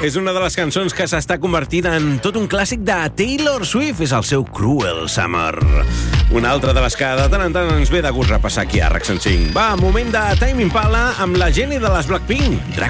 És una de les cançons que s'està convertint en tot un clàssic de Taylor Swift. És el seu Cruel Summer. Una altra de les que de tant en tant ens ve de gust repassar aquí a RAC 105. Va, moment de Tame Impala amb la Jenny de les Blackpink.